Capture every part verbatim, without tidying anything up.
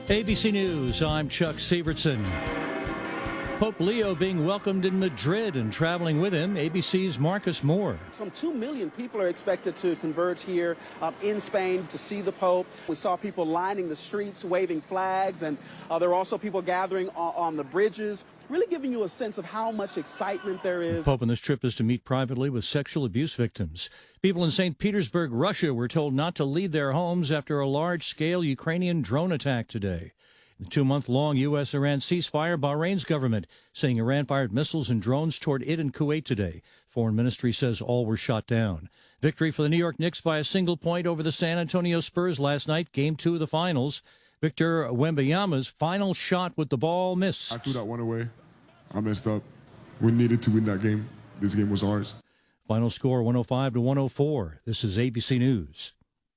A B C News, I'm Chuck Sievertson. Pope Leo being welcomed in Madrid, and traveling with him, A B C's Marcus Moore. Some two million people are expected to converge here um, in Spain to see the Pope. We saw people lining the streets, waving flags, and uh, there were also people gathering on, on the bridges, really giving you a sense of how much excitement there is. The Pope on this trip is to meet privately with sexual abuse victims. People in Saint Petersburg, Russia, were told not to leave their homes after a large-scale Ukrainian drone attack today. In the two-month-long U S Iran ceasefire, Bahrain's government saying Iran fired missiles and drones toward it and Kuwait today. Foreign ministry says all were shot down. Victory for the New York Knicks by a single point over the San Antonio Spurs last night, game two of the finals. Victor Wembanyama's final shot with the ball missed. I threw that one away. I messed up. We needed to win that game. This game was ours. Final score one oh five to one oh four. This is A B C News.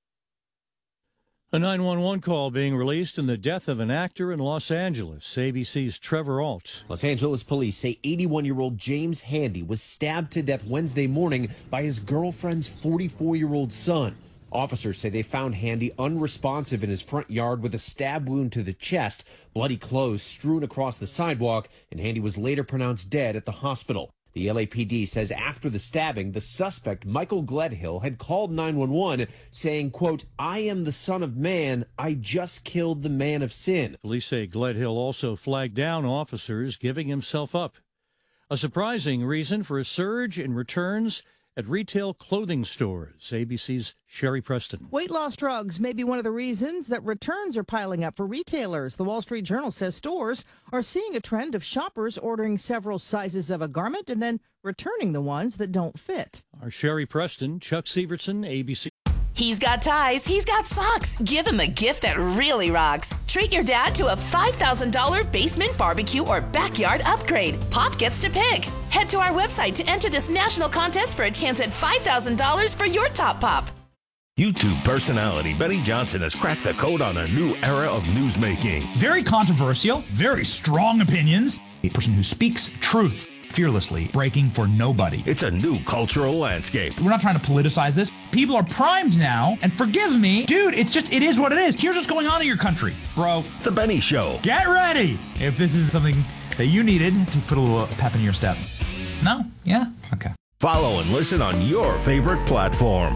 A nine one one call being released in the death of an actor in Los Angeles. A B C's Trevor Alt. Los Angeles police say eighty-one-year-old James Handy was stabbed to death Wednesday morning by his girlfriend's forty-four-year-old son. Officers say they found Handy unresponsive in his front yard with a stab wound to the chest, bloody clothes strewn across the sidewalk, and Handy was later pronounced dead at the hospital. The L A P D says after the stabbing, the suspect, Michael Gledhill, had called nine one one saying, quote, "I am the Son of Man. I just killed the man of sin." Police say Gledhill also flagged down officers, giving himself up. A surprising reason for a surge in returns at retail clothing stores. A B C's Sherry Preston. Weight loss drugs may be one of the reasons that returns are piling up for retailers. The Wall Street Journal says stores are seeing a trend of shoppers ordering several sizes of a garment and then returning the ones that don't fit. Our Sherry Preston, Chuck Sievertson, A B C. He's got ties, he's got socks. Give him a gift that really rocks. Treat your dad to a five thousand dollars basement, barbecue, or backyard upgrade. Pop gets to pick. Head to our website to enter this national contest for a chance at five thousand dollars for your top pop. YouTube personality Benny Johnson has cracked the code on a new era of newsmaking. Very controversial, very strong opinions. A person who speaks truth fearlessly, breaking for nobody. It's a new cultural landscape. We're not trying to politicize this. People are primed now, and forgive me, dude, it's just, it is what it is. Here's what's going on in your country, bro. The Benny Show. Get ready if this is something that you needed to put a little pep in your step. No? Yeah? Okay. Follow and listen on your favorite platform.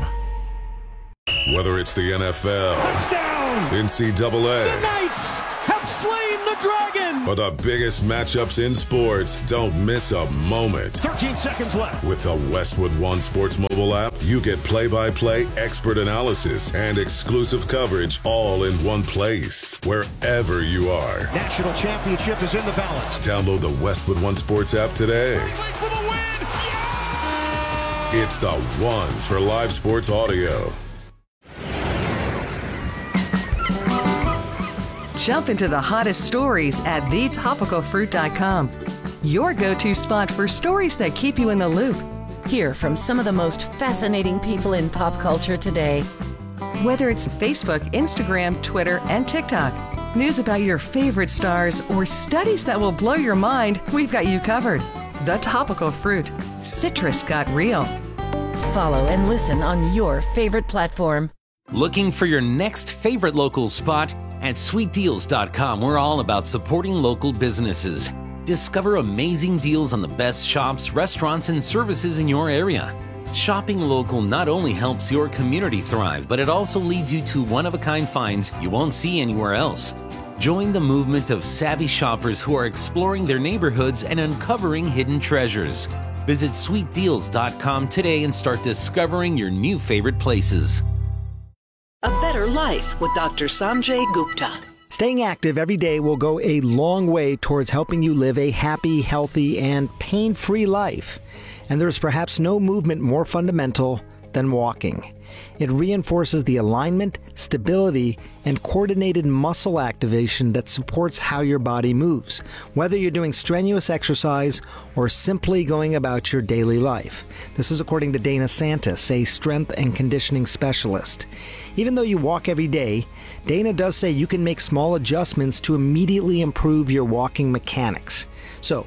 Whether it's the N F L, touchdown, N C double A, the Knights have slain the dragon, or the biggest matchups in sports, don't miss a moment. thirteen seconds left. With the Westwood One Sports mobile app, you get play-by-play expert analysis and exclusive coverage all in one place, wherever you are. National championship is in the balance. Download the Westwood One Sports app today. For the win. Yeah! It's the one for live sports audio. Jump into the hottest stories at the topical fruit dot com. Your go-to spot for stories that keep you in the loop. Hear from some of the most fascinating people in pop culture today. Whether it's Facebook, Instagram, Twitter, and TikTok, news about your favorite stars, or studies that will blow your mind, we've got you covered. The Topical Fruit. Citrus got real. Follow and listen on your favorite platform. Looking for your next favorite local spot? At sweet deals dot com, we're all about supporting local businesses. Discover amazing deals on the best shops, restaurants, and services in your area. Shopping local not only helps your community thrive, but it also leads you to one-of-a-kind finds you won't see anywhere else. Join the movement of savvy shoppers who are exploring their neighborhoods and uncovering hidden treasures. Visit sweet deals dot com today and start discovering your new favorite places. A Better Life with Doctor Sanjay Gupta. Staying active every day will go a long way towards helping you live a happy, healthy, and pain-free life. And there's perhaps no movement more fundamental than walking. It reinforces the alignment, stability, and coordinated muscle activation that supports how your body moves, whether you're doing strenuous exercise or simply going about your daily life. This is according to Dana Santis, a strength and conditioning specialist. Even though you walk every day, Dana does say you can make small adjustments to immediately improve your walking mechanics. So,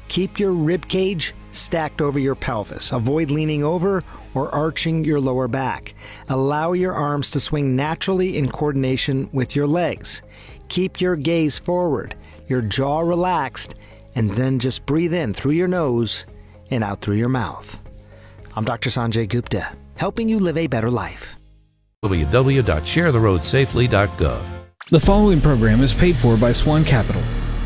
Keep your rib cage stacked over your pelvis. Avoid leaning over or arching your lower back. Allow your arms to swing naturally in coordination with your legs. Keep your gaze forward, your jaw relaxed, and then just breathe in through your nose and out through your mouth. I'm Doctor Sanjay Gupta, helping you live a better life. w w w dot share the road safely dot gov. The following program is paid for by Swan Capital.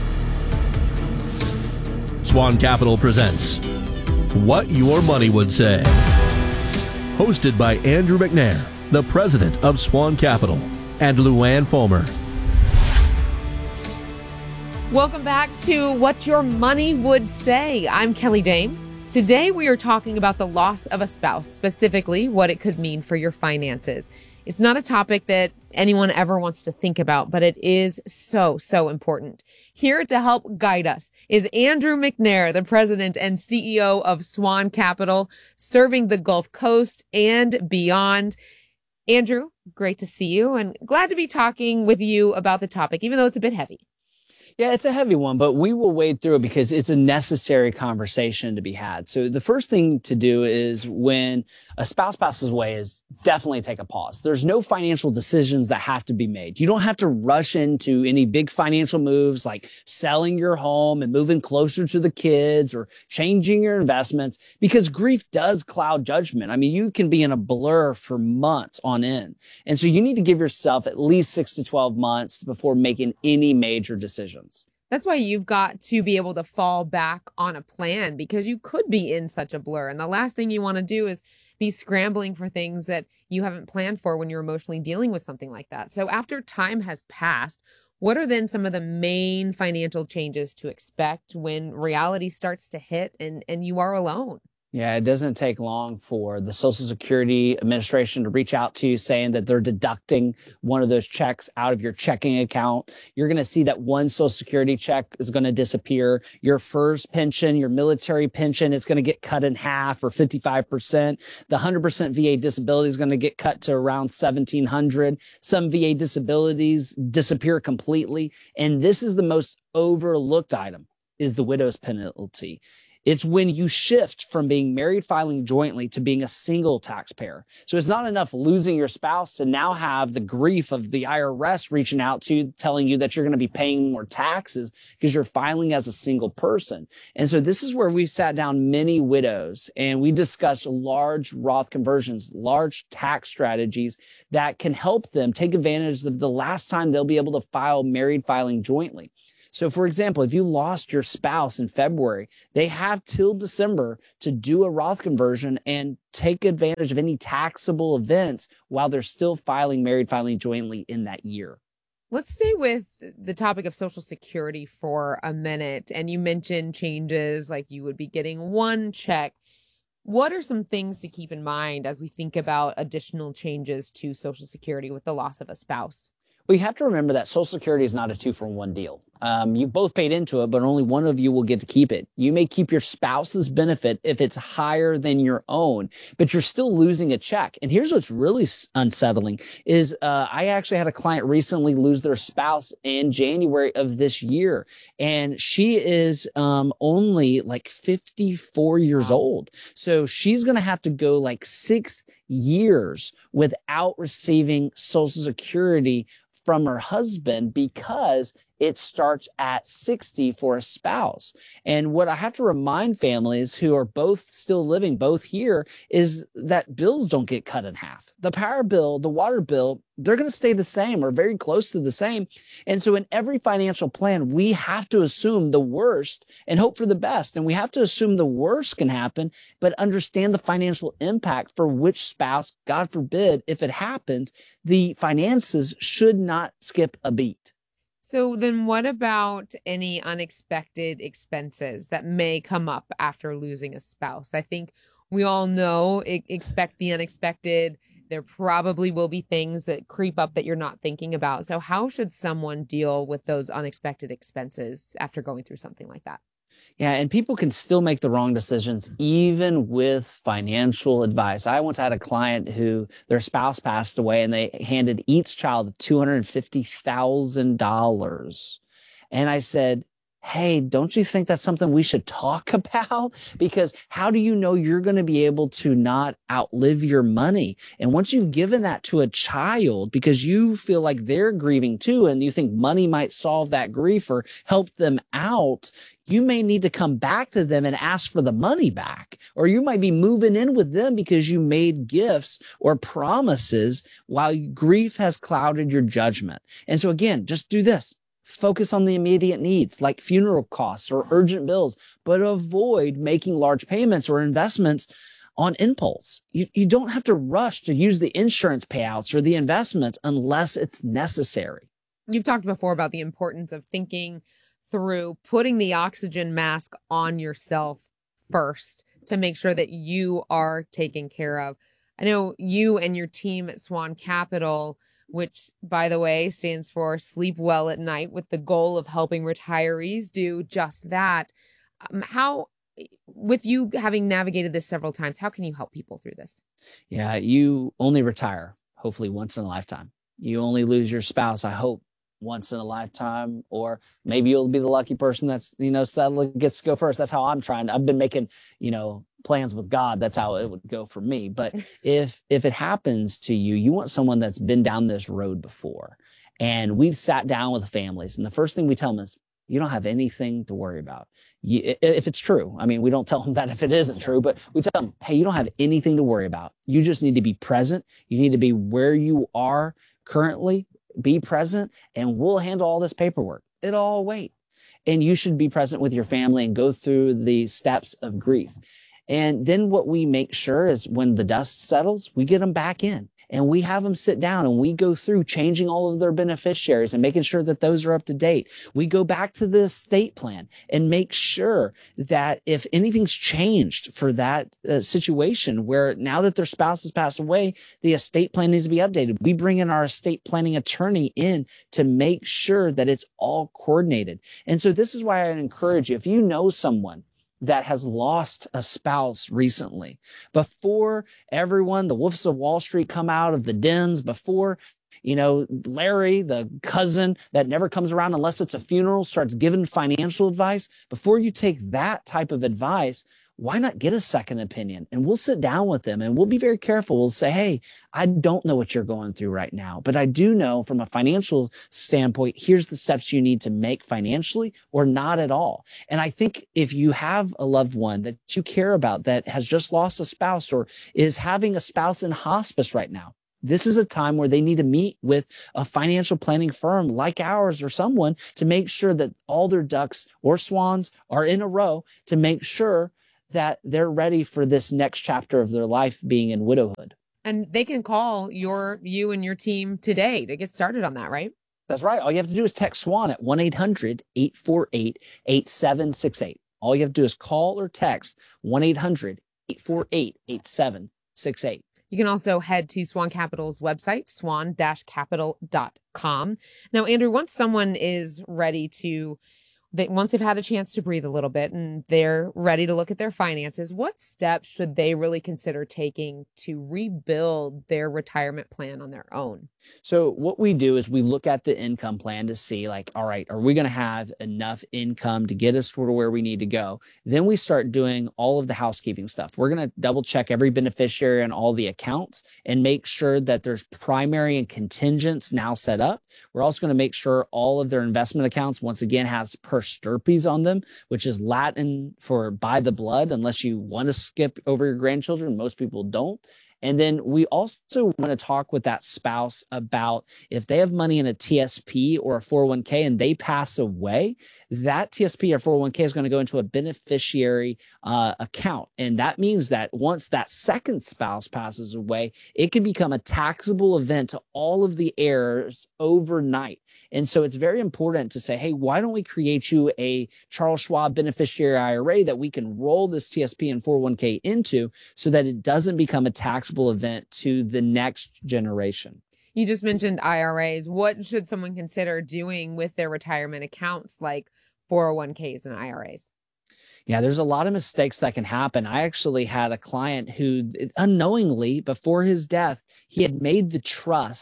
Swan Capital presents What Your Money Would Say. Hosted by Andrew McNair, the president of Swan Capital, and Luann Fulmer. Welcome back to What Your Money Would Say. I'm Kelly Dame. Today we are talking about the loss of a spouse, specifically what it could mean for your finances. It's not a topic that anyone ever wants to think about, but it is so, so important. Here to help guide us is Andrew McNair, the president and C E O of Swan Capital, serving the Gulf Coast and beyond. Andrew, great to see you and glad to be talking with you about the topic, even though it's a bit heavy. Yeah, it's a heavy one, but we will wade through it because it's a necessary conversation to be had. So the first thing to do is when a spouse passes away is definitely take a pause. There's no financial decisions that have to be made. You don't have to rush into any big financial moves like selling your home and moving closer to the kids or changing your investments because grief does cloud judgment. I mean, you can be in a blur for months on end. And so you need to give yourself at least six to twelve months before making any major decisions. That's why you've got to be able to fall back on a plan because you could be in such a blur. And the last thing you want to do is be scrambling for things that you haven't planned for when you're emotionally dealing with something like that. So after time has passed, what are then some of the main financial changes to expect when reality starts to hit and, and you are alone? Yeah, it doesn't take long for the Social Security Administration to reach out to you saying that they're deducting one of those checks out of your checking account. You're going to see that one Social Security check is going to disappear. Your first pension, your military pension, is going to get cut in half or fifty-five percent. The one hundred percent V A disability is going to get cut to around seventeen hundred. Some V A disabilities disappear completely. And this is the most overlooked item, is the widow's penalty. It's when you shift from being married filing jointly to being a single taxpayer. So it's not enough losing your spouse to now have the grief of the I R S reaching out to you, telling you that you're going to be paying more taxes because you're filing as a single person. And so this is where we've sat down many widows and we discussed large Roth conversions, large tax strategies that can help them take advantage of the last time they'll be able to file married filing jointly. So, for example, if you lost your spouse in February, they have till December to do a Roth conversion and take advantage of any taxable events while they're still filing married filing jointly in that year. Let's stay with the topic of Social Security for a minute. And you mentioned changes like you would be getting one check. What are some things to keep in mind as we think about additional changes to Social Security with the loss of a spouse? Well, you have to remember that Social Security is not a two-for-one deal. Um, you both paid into it, but only one of you will get to keep it. You may keep your spouse's benefit if it's higher than your own, but you're still losing a check. And here's what's really unsettling is uh, I actually had a client recently lose their spouse in January of this year, and she is um, only like fifty-four years old. So she's going to have to go like six years without receiving Social Security from her husband because it starts at sixty for a spouse. And what I have to remind families who are both still living, both here, is that bills don't get cut in half. The power bill, the water bill, they're going to stay the same or very close to the same. And so in every financial plan, we have to assume the worst and hope for the best. And we have to assume the worst can happen, but understand the financial impact for which spouse, God forbid, if it happens, the finances should not skip a beat. So then what about any unexpected expenses that may come up after losing a spouse? I think we all know, expect the unexpected. There probably will be things that creep up that you're not thinking about. So how should someone deal with those unexpected expenses after going through something like that? Yeah, and people can still make the wrong decisions, even with financial advice. I once had a client who their spouse passed away and they handed each child two hundred fifty thousand dollars. And I said, hey, don't you think that's something we should talk about? Because how do you know you're going to be able to not outlive your money? And once you've given that to a child, because you feel like they're grieving too, and you think money might solve that grief or help them out, you may need to come back to them and ask for the money back. Or you might be moving in with them because you made gifts or promises while grief has clouded your judgment. And so again, just do this. Focus on the immediate needs like funeral costs or urgent bills, but avoid making large payments or investments on impulse. You, you don't have to rush to use the insurance payouts or the investments unless it's necessary. You've talked before about the importance of thinking through putting the oxygen mask on yourself first to make sure that you are taken care of. I know you and your team at Swan Capital, which, by the way, stands for Sleep Well at Night, with the goal of helping retirees do just that. Um, how, with you having navigated this several times, how can you help people through this? Yeah, you only retire, hopefully once in a lifetime. You only lose your spouse, I hope, once in a lifetime, or maybe you'll be the lucky person that's, you know, sadly gets to go first. That's how I'm trying. I've been making, you know, plans with God. That's how it would go for me. But if, if it happens to you, you want someone that's been down this road before. And we've sat down with families, and the first thing we tell them is, you don't have anything to worry about. You, if it's true. I mean, we don't tell them that if it isn't true, but we tell them, hey, you don't have anything to worry about. You just need to be present. You need to be where you are currently. Be present, and we'll handle all this paperwork. It'll all wait. And you should be present with your family and go through the steps of grief. And then what we make sure is when the dust settles, we get them back in. And we have them sit down and we go through changing all of their beneficiaries and making sure that those are up to date. We go back to the estate plan and make sure that if anything's changed for that uh, situation where now that their spouse has passed away, the estate plan needs to be updated. We bring in our estate planning attorney in to make sure that it's all coordinated. And so this is why I encourage you, if you know someone that has lost a spouse recently, before everyone, the wolves of Wall Street, come out of the dens, before, you know, Larry, the cousin that never comes around unless it's a funeral, starts giving financial advice, before you take that type of advice, why not get a second opinion? And we'll sit down with them and we'll be very careful. We'll say, hey, I don't know what you're going through right now, but I do know from a financial standpoint, here's the steps you need to make financially or not at all. And I think if you have a loved one that you care about that has just lost a spouse or is having a spouse in hospice right now, this is a time where they need to meet with a financial planning firm like ours or someone to make sure that all their ducks or swans are in a row to make sure that they're ready for this next chapter of their life, being in widowhood. And they can call your you and your team today to get started on that, right? That's right. All you have to do is text SWAN at one eight hundred, eight four eight, eight seven six eight. All you have to do is call or text one eight hundred, eight four eight, eight seven six eight. You can also head to Swan Capital's website, swan dash capital dot com. Now, Andrew, once someone is ready to They, once they've had a chance to breathe a little bit and they're ready to look at their finances, what steps should they really consider taking to rebuild their retirement plan on their own? So what we do is we look at the income plan to see, like, all right, are we going to have enough income to get us to where we need to go? Then we start doing all of the housekeeping stuff. We're going to double check every beneficiary on all the accounts and make sure that there's primary and contingents now set up. We're also going to make sure all of their investment accounts, once again, has per stirpes on them, which is Latin for by the blood, unless you want to skip over your grandchildren. Most people don't. And then we also want to talk with that spouse about if they have money in a T S P or a four oh one k and they pass away, that T S P or four oh one k is going to go into a beneficiary uh, account. And that means that once that second spouse passes away, it can become a taxable event to all of the heirs overnight. And so it's very important to say, hey, why don't we create you a Charles Schwab beneficiary I R A that we can roll this T S P and four oh one k into so that it doesn't become a taxable event to the next generation. You just mentioned I R As. What should someone consider doing with their retirement accounts like four oh one k's and I R As? Yeah, there's a lot of mistakes that can happen. I actually had a client who unknowingly, before his death, he had made the trust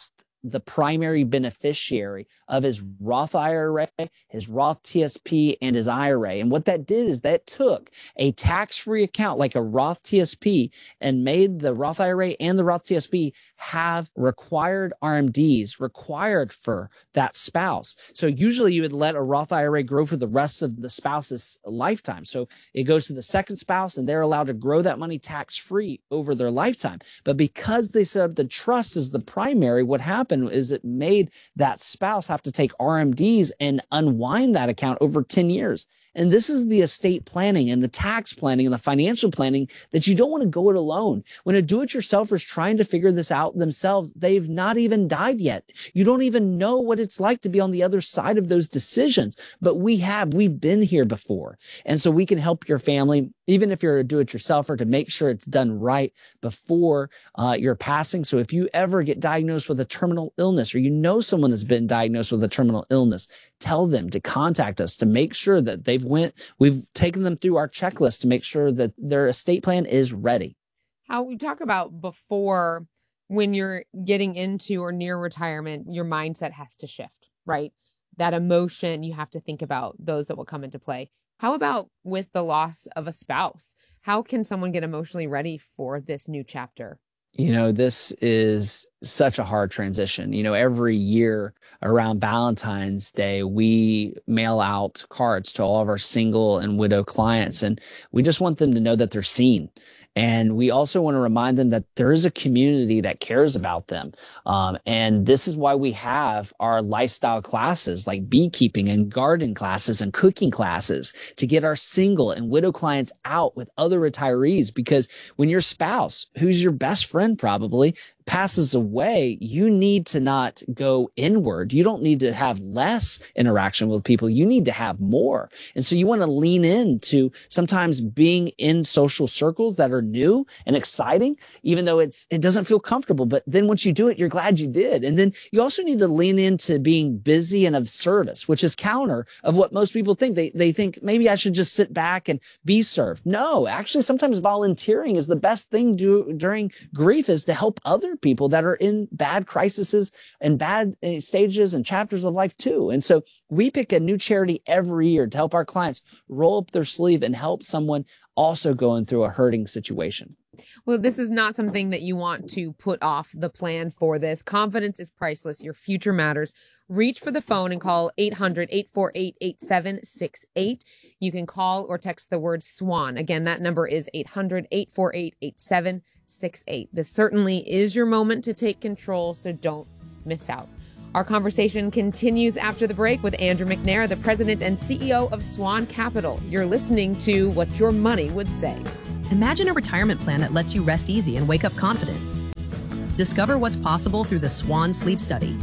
the primary beneficiary of his Roth I R A, his Roth T S P, and his I R A. And what that did is that took a tax-free account like a Roth T S P and made the Roth I R A and the Roth T S P have required R M Ds required for that spouse. So usually you would let a Roth I R A grow for the rest of the spouse's lifetime. So it goes to the second spouse and they're allowed to grow that money tax-free over their lifetime. But because they set up the trust as the primary, what happened is it made that spouse have to take R M Ds and unwind that account over ten years. And this is the estate planning and the tax planning and the financial planning that you don't want to go it alone. When a do-it-yourselfer is trying to figure this out themselves, they've not even died yet. You don't even know what it's like to be on the other side of those decisions. But we have, we've been here before. And so we can help your family, even if you're a do-it-yourselfer, to make sure it's done right before uh, your passing. So if you ever get diagnosed with a terminal illness, or you know someone that's been diagnosed with a terminal illness, tell them to contact us to make sure that they've went, we've taken them through our checklist to make sure that their estate plan is ready. How we talk about before, when you're getting into or near retirement, your mindset has to shift, right? That emotion, you have to think about those that will come into play. How about with the loss of a spouse? How can someone get emotionally ready for this new chapter? You know, this is such a hard transition. You know, every year around Valentine's Day, we mail out cards to all of our single and widow clients, and we just want them to know that they're seen. And we also want to remind them that there is a community that cares about them. Um, and this is why we have our lifestyle classes like beekeeping and garden classes and cooking classes to get our single and widow clients out with other retirees. Because when your spouse, who's your best friend probably, passes away, you need to not go inward. You don't need to have less interaction with people. You need to have more. And so you want to lean into sometimes being in social circles that are new and exciting, even though it's, it doesn't feel comfortable. But then once you do it, you're glad you did. And then you also need to lean into being busy and of service, which is counter of what most people think. They, they think maybe I should just sit back and be served. No, actually, sometimes volunteering is the best thing do, during grief, is to help other people that are in bad crises and bad stages and chapters of life too. And so we pick a new charity every year to help our clients roll up their sleeve and help someone also going through a hurting situation. Well, this is not something that you want to put off the plan for this. Confidence is priceless. Your future matters. Reach for the phone and call eight hundred, eight four eight, eight seven six eight. You can call or text the word SWAN. Again, that number is eight hundred, eight four eight, eight seven six eight. This certainly is your moment to take control, so don't miss out. Our conversation continues after the break with Andrew McNair, the president and C E O of Swan Capital. You're listening to What Your Money Would Say. Imagine a retirement plan that lets you rest easy and wake up confident. Discover what's possible through the Swan Sleep Study.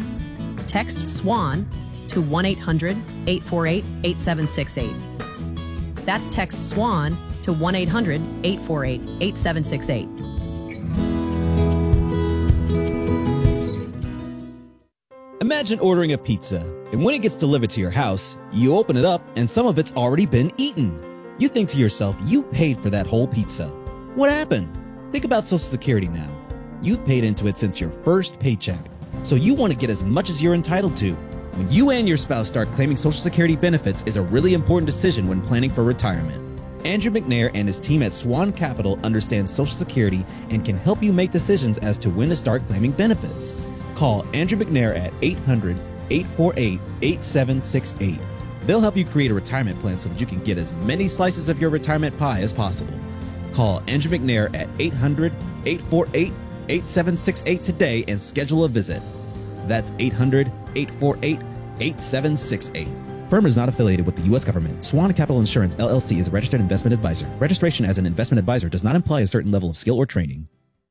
Text SWAN to one eight hundred, eight four eight, eight seven six eight. That's text SWAN to one eight hundred, eight four eight, eight seven six eight. Imagine ordering a pizza, and when it gets delivered to your house, you open it up and some of it's already been eaten. You think to yourself, you paid for that whole pizza. What happened? Think about Social Security now. You've paid into it since your first paycheck, so you want to get as much as you're entitled to. When you and your spouse start claiming Social Security benefits is a really important decision when planning for retirement. Andrew McNair and his team at Swan Capital understand Social Security and can help you make decisions as to when to start claiming benefits. Call Andrew McNair at eight hundred, eight four eight, eight seven six eight. They'll help you create a retirement plan so that you can get as many slices of your retirement pie as possible. Call Andrew McNair at eight hundred, eight four eight, eight seven six eight today and schedule a visit. That's eight hundred, eight four eight, eight seven six eight. Firm is not affiliated with the U S government. Swan Capital Insurance, L L C is a registered investment advisor. Registration as an investment advisor does not imply a certain level of skill or training.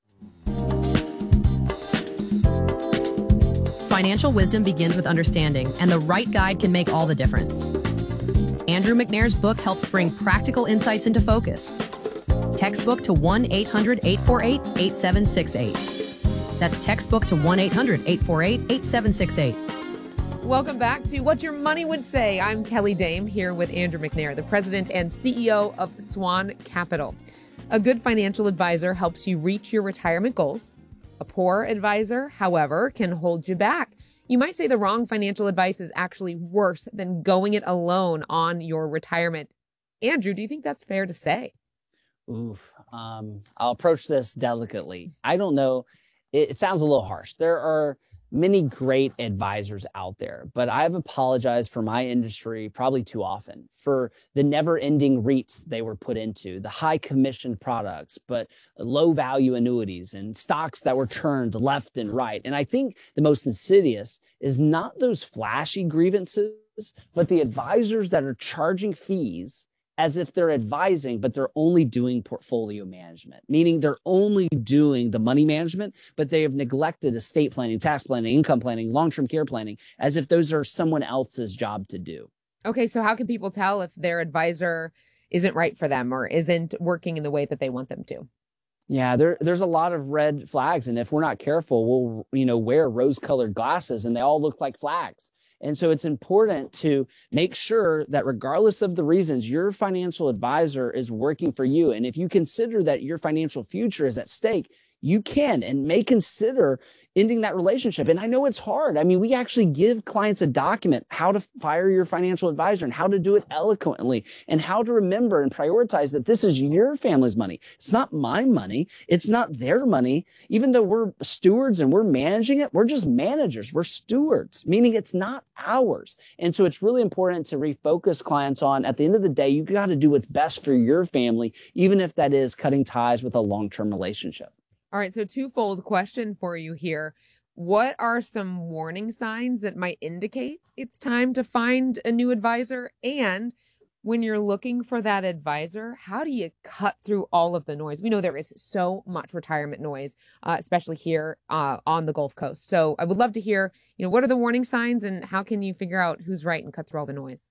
Financial wisdom begins with understanding, and the right guide can make all the difference. Andrew McNair's book helps bring practical insights into focus. Textbook to one eight hundred, eight four eight, eight seven six eight. That's textbook to one eight hundred, eight four eight, eight seven six eight. Welcome back to What Your Money Would Say. I'm Kelly Dame here with Andrew McNair, the president and C E O of Swan Capital. A good financial advisor helps you reach your retirement goals, A poor advisor, however, can hold you back. You might say the wrong financial advice is actually worse than going it alone on your retirement. Andrew, do you think that's fair to say? Oof. Um, I'll approach this delicately. I don't know. It, it sounds a little harsh. There are many great advisors out there, but I've apologized for my industry probably too often for the never-ending REITs they were put into, the high commission products, but low value annuities and stocks that were turned left and right. And I think the most insidious is not those flashy grievances, but the advisors that are charging fees as if they're advising, but they're only doing portfolio management, meaning they're only doing the money management, but they have neglected estate planning, tax planning, income planning, long-term care planning, as if those are someone else's job to do. Okay, so how can people tell if their advisor isn't right for them or isn't working in the way that they want them to? Yeah, there, there's a lot of red flags, and if we're not careful, we'll you know wear rose-colored glasses, and they all look like flags. And so it's important to make sure that regardless of the reasons, your financial advisor is working for you. And if you consider that your financial future is at stake, you can and may consider ending that relationship. And I know it's hard. I mean, we actually give clients a document, how to fire your financial advisor and how to do it eloquently and how to remember and prioritize that this is your family's money. It's not my money. It's not their money. Even though we're stewards and we're managing it, we're just managers. We're stewards, meaning it's not ours. And so it's really important to refocus clients on, at the end of the day, you got to do what's best for your family, even if that is cutting ties with a long-term relationship. All right, so twofold question for you here. What are some warning signs that might indicate it's time to find a new advisor? And when you're looking for that advisor, how do you cut through all of the noise? We know there is so much retirement noise, uh, especially here uh, on the Gulf Coast. So I would love to hear, you know, what are the warning signs and how can you figure out who's right and cut through all the noise?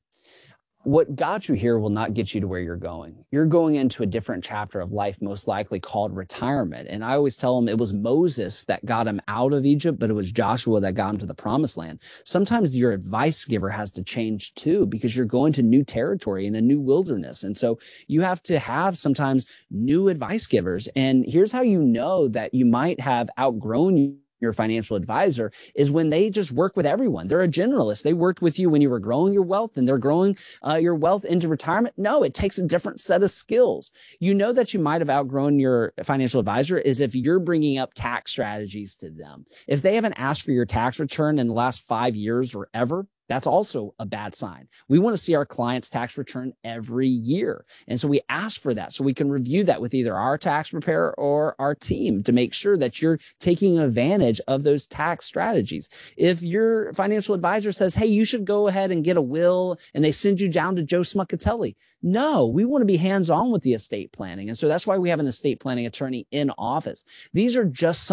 What got you here will not get you to where you're going. You're going into a different chapter of life, most likely called retirement. And I always tell them it was Moses that got him out of Egypt, but it was Joshua that got him to the promised land. Sometimes your advice giver has to change too, because you're going to new territory in a new wilderness. And so you have to have sometimes new advice givers. And here's how you know that you might have outgrown you. Your financial advisor is when they just work with everyone. They're a generalist. They worked with you when you were growing your wealth and they're growing uh, your wealth into retirement. No, it takes a different set of skills. You know that you might have outgrown your financial advisor is if you're bringing up tax strategies to them. If they haven't asked for your tax return in the last five years or ever, that's also a bad sign. We want to see our clients' tax return every year. And so we ask for that so we can review that with either our tax preparer or our team to make sure that you're taking advantage of those tax strategies. If your financial advisor says, hey, you should go ahead and get a will and they send you down to Joe Smuckatelli. No, we want to be hands-on with the estate planning. And so that's why we have an estate planning attorney in office. These are just some